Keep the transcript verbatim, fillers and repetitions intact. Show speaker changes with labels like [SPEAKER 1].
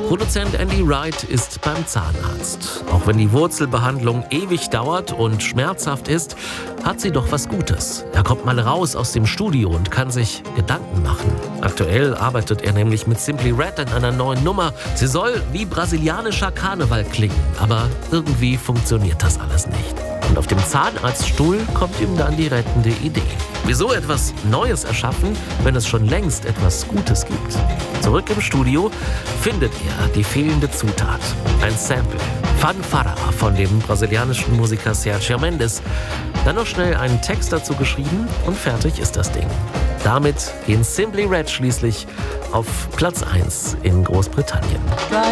[SPEAKER 1] Produzent Andy Wright ist beim Zahnarzt. Auch wenn die Wurzelbehandlung ewig dauert und schmerzhaft ist, hat sie doch was Gutes. Er kommt mal raus aus dem Studio und kann sich Gedanken machen. Aktuell arbeitet er nämlich mit Simply Red an einer neuen Nummer. Sie soll wie brasilianischer Karneval klingen, aber irgendwie funktioniert das alles nicht. Und auf dem Zahnarztstuhl kommt ihm dann die rettende Idee. Wieso etwas Neues erschaffen, wenn es schon längst etwas Gutes gibt? Zurück im Studio findet er die fehlende Zutat. Ein Sample. Fanfarra von dem brasilianischen Musiker Sergio Mendes. Dann noch schnell einen Text dazu geschrieben und fertig ist das Ding. Damit gehen Simply Red schließlich auf Platz eins in Großbritannien.